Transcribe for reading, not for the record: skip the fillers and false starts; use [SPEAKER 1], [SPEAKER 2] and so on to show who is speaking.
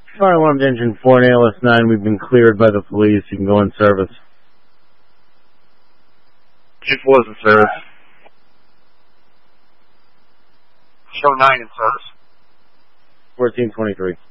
[SPEAKER 1] Fire alarm to engine 4 and ALS 9. We've been cleared by the police. You can go in service.
[SPEAKER 2] Chief was in service. Show 9 in service.
[SPEAKER 1] 1423.